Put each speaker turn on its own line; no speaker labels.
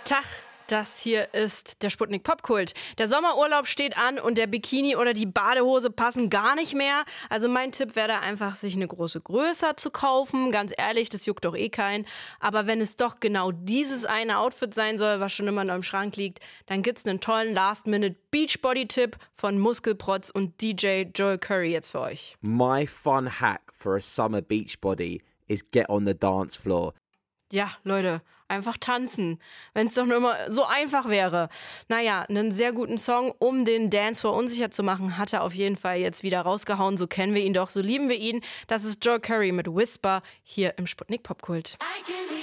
Tag, das hier ist der Sputnik Popkult. Der Sommerurlaub steht an und der Bikini oder die Badehose passen gar nicht mehr. Also mein Tipp wäre da einfach, sich eine Größe größer zu kaufen. Ganz ehrlich, das juckt doch eh keinen. Aber wenn es doch genau dieses eine Outfit sein soll, was schon immer noch im Schrank liegt, dann gibt's einen tollen Last-Minute-Beachbody-Tipp von Muskelprotz und DJ Joel Curry jetzt für euch.
My fun hack for a summer beach body is get on the dance floor.
Ja, Leute, einfach tanzen. Wenn es doch nur immer so einfach wäre. Naja, einen sehr guten Song, um den Dancefloor unsicher zu machen, hat er auf jeden Fall jetzt wieder rausgehauen. So kennen wir ihn doch, so lieben wir ihn. Das ist Joel Curry mit Whisper hier im Sputnik Popkult.
I can